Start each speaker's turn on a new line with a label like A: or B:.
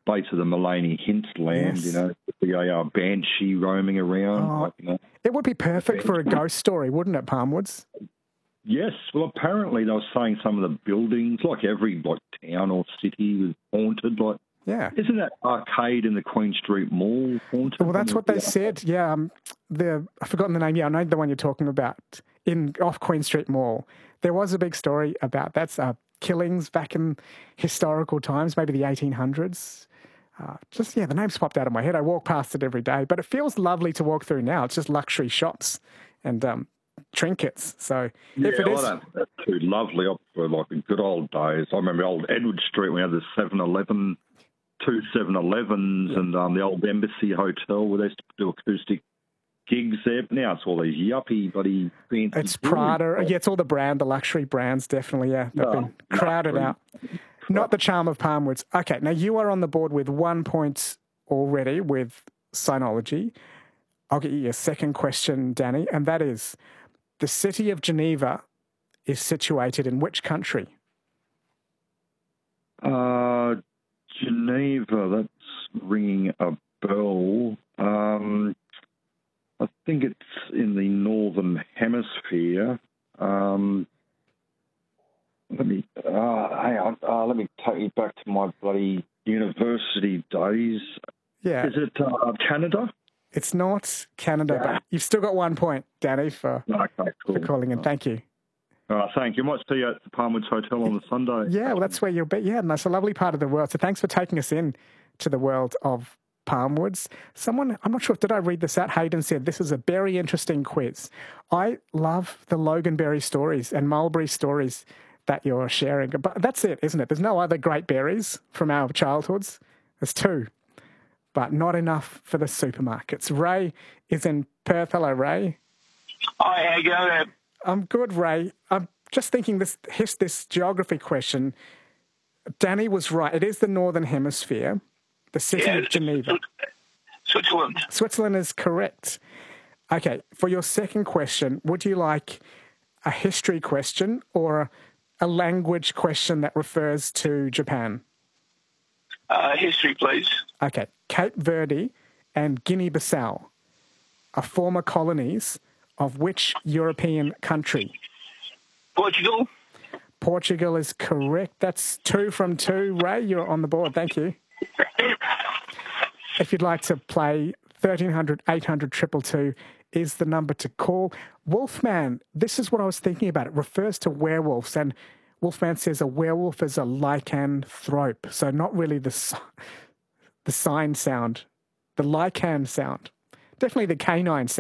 A: base of the Mullaney hinterland,
B: Yes.
A: you know, with the banshee roaming around.
B: Oh,
A: like, you know.
B: it would be perfect for a ghost story, wouldn't it, Palmwoods?
A: Yes, well, apparently they were saying some of the buildings, like every town or city, was haunted. Like,
B: Yeah.
A: isn't that arcade in the Queen Street Mall haunted?
B: Well, that's what they said. Yeah, I've forgotten the name. Yeah, I know the one you're talking about off Queen Street Mall. There was a big story about that's killings back in historical times, maybe the 1800s. The name's popped out of my head. I walk past it every day, but it feels lovely to walk through now. It's just luxury shops and trinkets. So if it is,
A: that's too lovely. Up for like the good old days. I remember old Edward Street. We had the 7-Eleven, two 7-Elevens, and the old Embassy Hotel where they used to do acoustic gigs there. But now it's all these yuppie bloody fancy.
B: It's Prada. Yeah, it's all the luxury brands. Definitely. Yeah, they've been crowded out. Not the charm of Palmwoods. Okay, now you are on the board with 1 point already with Sinology. I'll get you your second question, Danny, and that is, the city of Geneva is situated in which country?
A: Geneva, that's ringing a bell. I think it's in the Northern Hemisphere. Let me hang on. Let me take you back to my bloody university days.
B: Yeah.
A: Is it Canada?
B: It's not Canada, but you've still got 1 point, Danny, for calling in. Thank you.
A: Thank you. I might see you at the Palmwoods Hotel on the Sunday.
B: Yeah, well, that's where you'll be. Yeah, and that's a lovely part of the world. So thanks for taking us in to the world of Palmwoods. Someone, I'm not sure, did I read this out? Hayden said, this is a very interesting quiz. I love the Loganberry stories and mulberry stories that you're sharing. But that's it, isn't it? There's no other great berries from our childhoods. There's two, but not enough for the supermarkets. Ray is in Perth. Hello, Ray.
C: Hi, how you going?
B: I'm good, Ray. I'm just thinking this geography question. Danny was right. It is the Northern Hemisphere, the city of Geneva.
C: Switzerland.
B: Switzerland is correct. Okay, for your second question, would you like a history question or a language question that refers to Japan?
C: History, please.
B: Okay, Cape Verde and Guinea-Bissau are former colonies of which European country?
C: Portugal.
B: Portugal is correct. That's 2 from 2. Ray, you're on the board. Thank you. If you'd like to play, 1300 800 222 is the number to call. Wolfman, this is what I was thinking about. It refers to werewolves, and Wolfman says a werewolf is a lycanthrope, so not really the sign sound, the lycan sound. Definitely the canine sound.